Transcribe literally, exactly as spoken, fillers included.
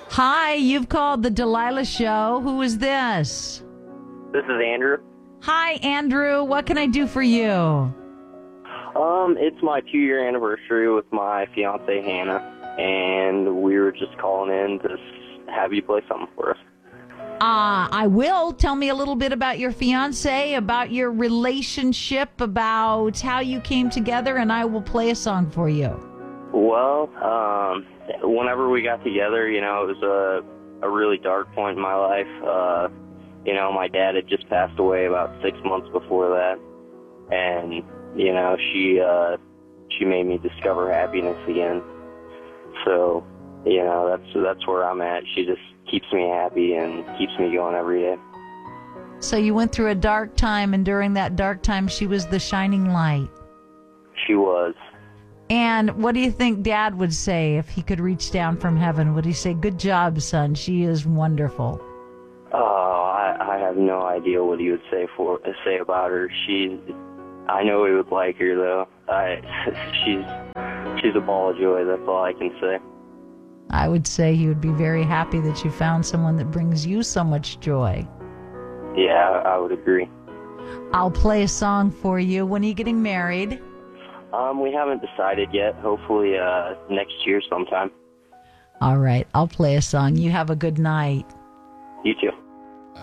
Hi, you've called the Delilah Show. Who is this? This is Andrew. Hi, Andrew. What can I do for you? Um, it's my two-year anniversary with my fiance Hannah, and we were just calling in to s- have you play something for us. Uh, I will. Tell me a little bit about your fiance, about your relationship, about how you came together, and I will play a song for you. Well, um, whenever we got together, you know, it was a, a really dark point in my life. Uh, you know, my dad had just passed away about six months before that, and, you know, she, uh, she made me discover happiness again. So, you know, that's, that's where I'm at. She just keeps me happy and keeps me going every day. So you went through a dark time, and during that dark time, she was the shining light. She was. And what do you think Dad would say if he could reach down from heaven? Would he say, "Good job, son. She is wonderful"? Oh, I, I have no idea what he would say for say about her. She's, I know he would like her though. I, she's, she's a ball of joy. That's all I can say. I would say he would be very happy that you found someone that brings you so much joy. Yeah, I would agree. I'll play a song for you. When are you getting married? Um, we haven't decided yet. Hopefully, uh, next year sometime. All right, I'll play a song. You have a good night. You too.